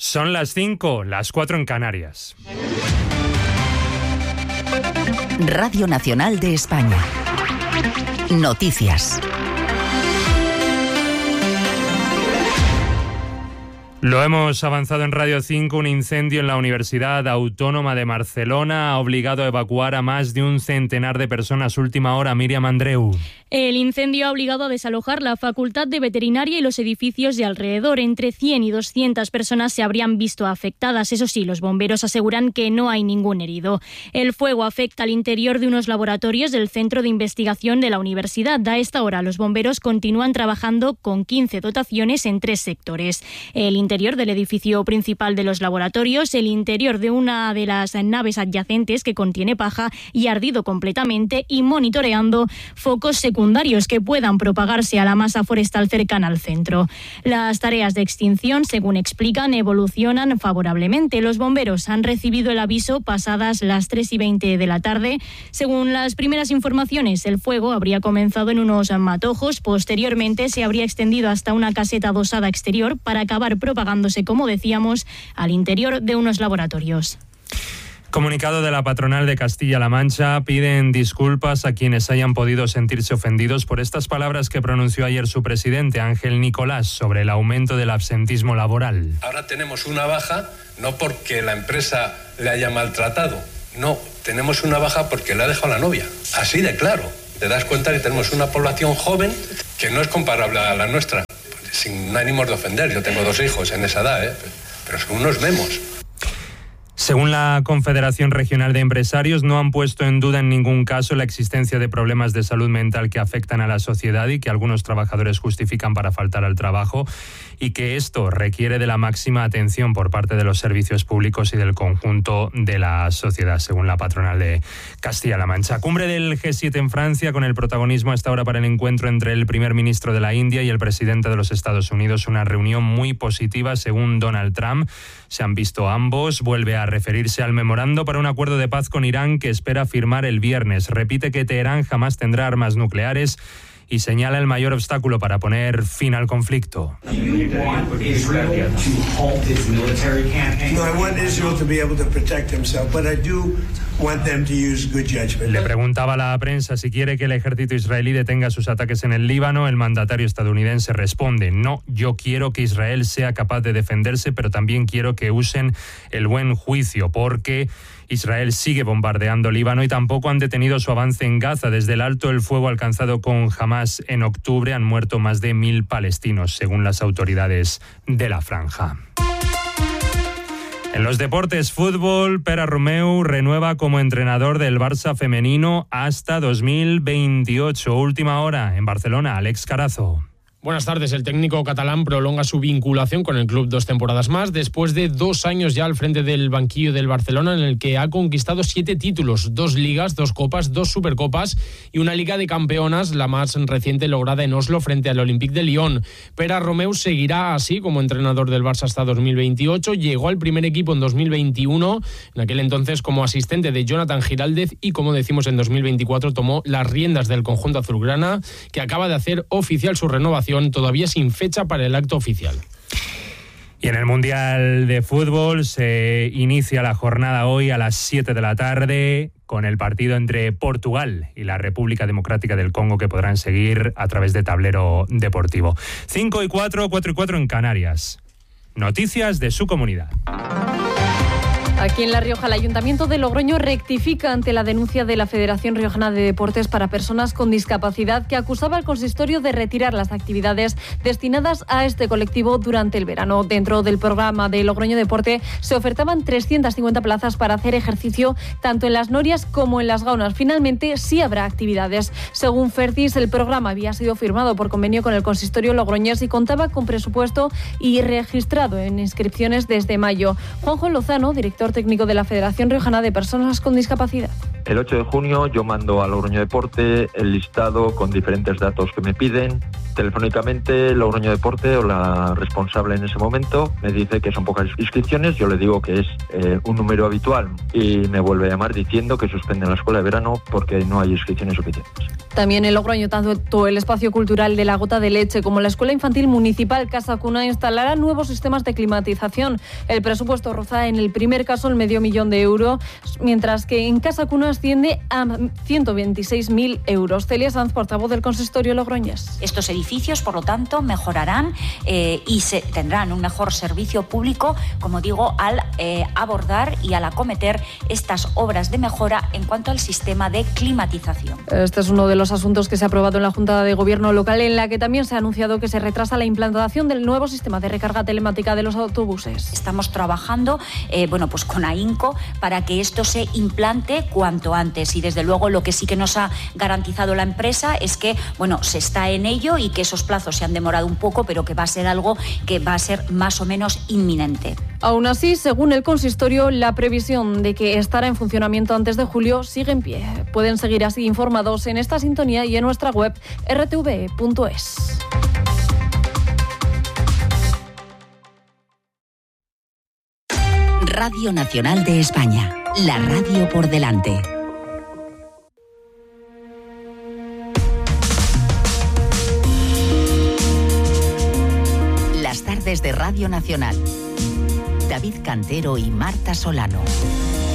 Son las 5, las 4 en Canarias. Radio Nacional de España. Noticias. Lo hemos avanzado en Radio 5. Un incendio en la Universidad Autónoma de Barcelona ha obligado a evacuar a más de un centenar de personas. Última hora, Míriam Andreu. El incendio ha obligado a desalojar la Facultad de Veterinaria y los edificios de alrededor. Entre 100 y 200 personas se habrían visto afectadas. Eso sí, los bomberos aseguran que no hay ningún herido. El fuego afecta al interior de unos laboratorios del Centro de Investigación de la Universidad. A esta hora, los bomberos continúan trabajando con 15 dotaciones en 3 sectores. El interior del edificio principal de los laboratorios, el interior de una de las naves adyacentes que contiene paja y ardido completamente, y monitoreando focos secundarios que puedan propagarse a la masa forestal cercana al centro. Las tareas de extinción, según explican, evolucionan favorablemente. Los bomberos han recibido el aviso pasadas las 3:20 de la tarde. Según las primeras informaciones, el fuego habría comenzado en unos matojos. Posteriormente se habría extendido hasta una caseta adosada exterior para acabar propagándose, como decíamos, al interior de unos laboratorios. Comunicado de la patronal de Castilla-La Mancha. Piden disculpas a quienes hayan podido sentirse ofendidos por estas palabras que pronunció ayer su presidente, Ángel Nicolás, sobre el aumento del absentismo laboral. Ahora tenemos una baja no porque la empresa le haya maltratado, no, tenemos una baja porque le ha dejado la novia. Así de claro. Te das cuenta que tenemos una población joven que no es comparable a la nuestra. Sin ánimos de ofender, yo tengo 2 hijos en esa edad, pero son unos memos. Según la Confederación Regional de Empresarios, no han puesto en duda en ningún caso la existencia de problemas de salud mental que afectan a la sociedad y que algunos trabajadores justifican para faltar al trabajo, y que esto requiere de la máxima atención por parte de los servicios públicos y del conjunto de la sociedad, según la patronal de Castilla-La Mancha. Cumbre del G7 en Francia, con el protagonismo a esta hora para el encuentro entre el primer ministro de la India y el presidente de los Estados Unidos. Una reunión muy positiva, según Donald Trump. Se han visto ambos. Vuelve a referirse al memorando para un acuerdo de paz con Irán que espera firmar el viernes. Repite que Teherán jamás tendrá armas nucleares y señala el mayor obstáculo para poner fin al conflicto. Le preguntaba a la prensa si quiere que el ejército israelí detenga sus ataques en el Líbano. El mandatario estadounidense responde: no, yo quiero que Israel sea capaz de defenderse, pero también quiero que usen el buen juicio, porque Israel sigue bombardeando Líbano y tampoco han detenido su avance en Gaza. Desde el alto el fuego alcanzado con Hamás en octubre han muerto más de 1.000 palestinos, según las autoridades de la franja. En los deportes, fútbol, Pere Romeu renueva como entrenador del Barça femenino hasta 2028. Última hora en Barcelona, Alex Carazo. Buenas tardes. El técnico catalán prolonga su vinculación con el club 2 temporadas más, después de 2 años ya al frente del banquillo del Barcelona, en el que ha conquistado 7 títulos, 2 ligas, 2 copas, 2 supercopas y una liga de campeonas, la más reciente lograda en Oslo frente al Olympique de Lyon. Pere Romeu seguirá así como entrenador del Barça hasta 2028. Llegó al primer equipo en 2021, en aquel entonces como asistente de Jonathan Giraldez, y como decimos en 2024 tomó las riendas del conjunto azulgrana, que acaba de hacer oficial su renovación, todavía sin fecha para el acto oficial. Y en el Mundial de Fútbol se inicia la jornada hoy a las 7 de la tarde con el partido entre Portugal y la República Democrática del Congo, que podrán seguir a través de Tablero Deportivo. 5 y 4, 4 y 4 en Canarias. Noticias de su comunidad. Aquí en La Rioja, el Ayuntamiento de Logroño rectifica ante la denuncia de la Federación Riojana de Deportes para Personas con Discapacidad, que acusaba al consistorio de retirar las actividades destinadas a este colectivo durante el verano. Dentro del programa de Logroño Deporte se ofertaban 350 plazas para hacer ejercicio tanto en las norias como en las gaunas. Finalmente sí habrá actividades. Según Fertis, el programa había sido firmado por convenio con el consistorio logroñés y contaba con presupuesto y registrado en inscripciones desde mayo. Juanjo Lozano, director técnico de la Federación Riojana de Personas con Discapacidad. El 8 de junio yo mando a Logroño Deporte el listado con diferentes datos que me piden. Telefónicamente Logroño Deporte o la responsable en ese momento me dice que son pocas inscripciones, yo le digo que es un número habitual y me vuelve a llamar diciendo que suspenden la escuela de verano porque no hay inscripciones suficientes. También en Logroño, tanto el espacio cultural de la Gota de Leche como la Escuela Infantil Municipal Casa Cuna instalarán nuevos sistemas de climatización. El presupuesto roza en el primer caso el €500.000, mientras que en Casa Cuna asciende a 126.000 euros. Celia Sanz, portavoz del consistorio logroñés. Estos edificios, por lo tanto, mejorarán y tendrán un mejor servicio público, como digo, al abordar y al acometer estas obras de mejora en cuanto al sistema de climatización. Este es uno de los asuntos que se ha aprobado en la Junta de Gobierno local, en la que también se ha anunciado que se retrasa la implantación del nuevo sistema de recarga telemática de los autobuses. Estamos trabajando pues con AINCO para que esto se implante cuanto antes, y desde luego lo que sí que nos ha garantizado la empresa es que se está en ello y que esos plazos se han demorado un poco, pero que va a ser algo que va a ser más o menos inminente. Aún así, según el consistorio, la previsión de que estará en funcionamiento antes de julio sigue en pie. Pueden seguir así informados en esta sintonía y en nuestra web rtv.es. Radio Nacional de España, la radio por delante. Las tardes de Radio Nacional. David Cantero y Marta Solano.